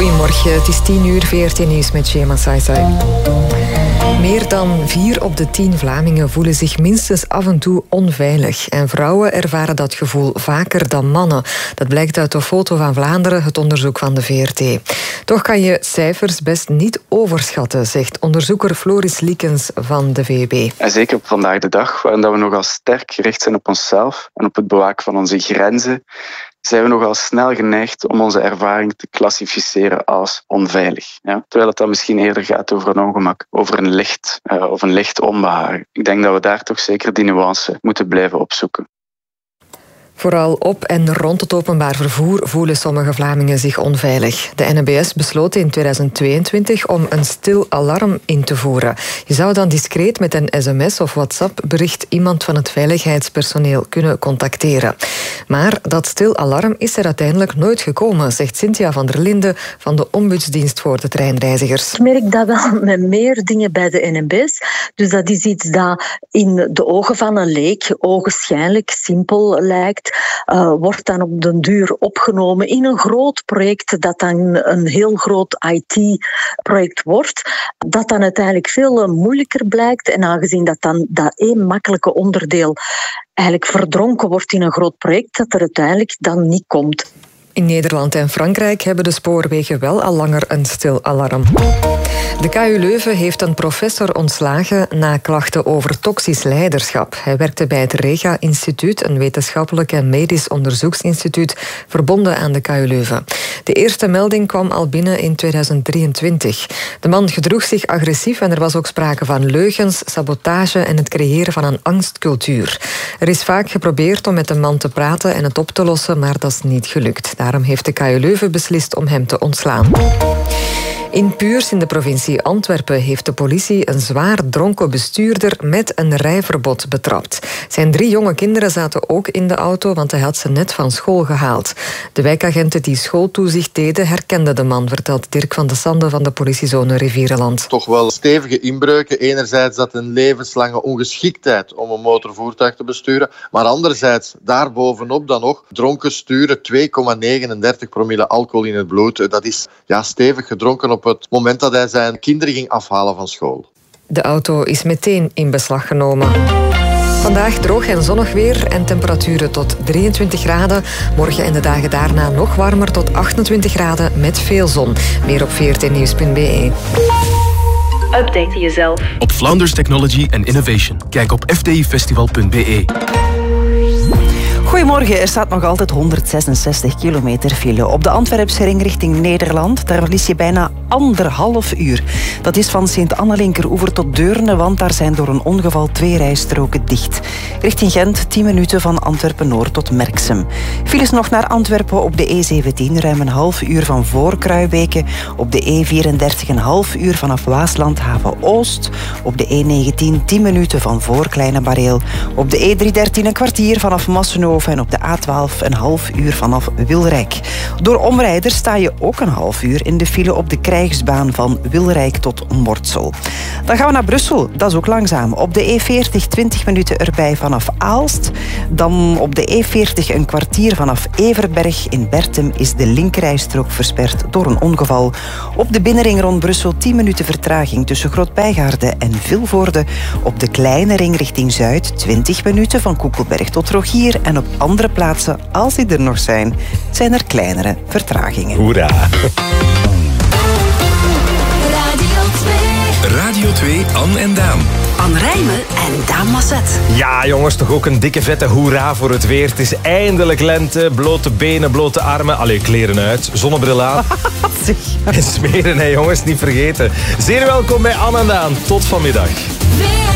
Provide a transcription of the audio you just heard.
Goedemorgen, het is 10 uur, VRT Nieuws met Shema Saisai. Meer dan 4 op de 10 Vlamingen voelen zich minstens af en toe onveilig. En vrouwen ervaren dat gevoel vaker dan mannen. Dat blijkt uit de Foto van Vlaanderen, het onderzoek van de VRT. Toch kan je cijfers best niet overschatten, zegt onderzoeker Floris Liekens van de VUB. En zeker op vandaag de dag, waarin we nogal sterk gericht zijn op onszelf en op het bewaken van onze grenzen, zijn we nogal snel geneigd om onze ervaring te klassificeren als onveilig. Ja? Terwijl het dan misschien eerder gaat over een ongemak, over een licht of een licht onbehagen. Ik denk dat we daar toch zeker die nuance moeten blijven opzoeken. Vooral op en rond het openbaar vervoer voelen sommige Vlamingen zich onveilig. De NMBS besloot in 2022 om een stil alarm in te voeren. Je zou dan discreet met een sms of WhatsApp-bericht iemand van het veiligheidspersoneel kunnen contacteren. Maar dat stil alarm is er uiteindelijk nooit gekomen, zegt Cynthia van der Linden van de Ombudsdienst voor de treinreizigers. Ik merk dat wel met meer dingen bij de NMBS. Dus dat is iets dat in de ogen van een leek ogenschijnlijk simpel lijkt. Wordt dan op den duur opgenomen in een groot project dat dan een heel groot IT-project wordt, dat dan uiteindelijk veel moeilijker blijkt. En aangezien dat dan dat één makkelijke onderdeel eigenlijk verdronken wordt in een groot project, dat er uiteindelijk dan niet komt. In Nederland en Frankrijk hebben de spoorwegen wel al langer een stil alarm. De KU Leuven heeft een professor ontslagen na klachten over toxisch leiderschap. Hij werkte bij het Rega-instituut, een wetenschappelijk en medisch onderzoeksinstituut verbonden aan de KU Leuven. De eerste melding kwam al binnen in 2023. De man gedroeg zich agressief en er was ook sprake van leugens, sabotage en het creëren van een angstcultuur. Er is vaak geprobeerd om met de man te praten en het op te lossen, maar dat is niet gelukt. Daarom heeft de KU Leuven beslist om hem te ontslaan. In Puurs in de provincie Antwerpen heeft de politie een zwaar dronken bestuurder met een rijverbod betrapt. Zijn 3 jonge kinderen zaten ook in de auto, want hij had ze net van school gehaald. De wijkagenten die schooltoezicht deden herkenden de man, vertelt Dirk van de Sande van de politiezone Rivierenland. Toch wel stevige inbreuken. Enerzijds dat een levenslange ongeschiktheid om een motorvoertuig te besturen, maar anderzijds daarbovenop dan nog dronken sturen, 2,39 promille alcohol in het bloed. Dat is stevig gedronken op het moment dat hij zijn kinderen ging afhalen van school. De auto is meteen in beslag genomen. Vandaag droog en zonnig weer en temperaturen tot 23 graden. Morgen en de dagen daarna nog warmer tot 28 graden met veel zon. Meer op vrtnieuws.be. Update jezelf op Flanders Technology and Innovation. Kijk op fdifestival.be. Goedemorgen, er staat nog altijd 166 kilometer file. Op de Antwerpse ring richting Nederland, daar verlies je bijna 1,5 uur. Dat is van Sint-Annelinkeroever tot Deurne, want daar zijn door een ongeval 2 rijstroken dicht. Richting Gent 10 minuten van Antwerpen-Noord tot Merksem. Files nog naar Antwerpen op de E17, ruim een half uur van voor Kruibeke. Op de E34 een half uur vanaf Waaslandhaven-Oost. Op de E19 10 minuten van voor Kleine Bareel. Op de E313 een kwartier vanaf Massenhoven. En op de A12 een half uur vanaf Wilrijk. Door omrijders sta je ook een half uur in de file op de krijgsbaan van Wilrijk tot Mortsel. Dan gaan we naar Brussel, dat is ook langzaam. Op de E40 20 minuten erbij vanaf Aalst. Dan op de E40 een kwartier vanaf Everberg. In Bertem is de linkerrijstrook versperd door een ongeval. Op de binnenring rond Brussel 10 minuten vertraging tussen Groot-Bijgaarde en Vilvoorde. Op de kleine ring richting Zuid 20 minuten van Koekelberg tot Rogier. En op andere plaatsen, als die er nog zijn er kleinere vertragingen. Hoera! Radio 2, Anne en Daan. Anne Rijmen en Daan Masset. Ja, jongens, toch ook een dikke vette hoera voor het weer. Het is eindelijk lente, blote benen, blote armen. Allee, kleren uit, zonnebril aan. En smeren, hè, jongens, niet vergeten. Zeer welkom bij Anne en Daan. Tot vanmiddag.